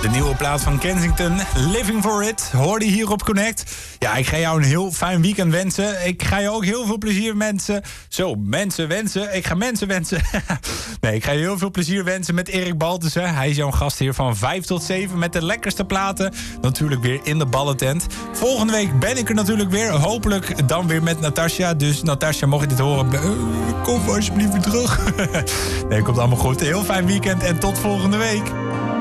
De nieuwe plaat van Kensington, Living For It, hoorde je hier op Connect. Ja, ik ga jou een heel fijn weekend wensen. Ik ga je ook heel veel plezier wensen. Mensen wensen. Ik ga mensen wensen. Nee, ik ga je heel veel plezier wensen met Erik Baltussen. Hij is jouw gast hier van 5 tot 7 met de lekkerste platen. Natuurlijk weer in de ballentent. Volgende week ben ik er natuurlijk weer. Hopelijk dan weer met Natasja. Dus Natasja, mocht je dit horen, kom alsjeblieft weer terug. Nee, komt allemaal goed. Heel fijn weekend en tot volgende week.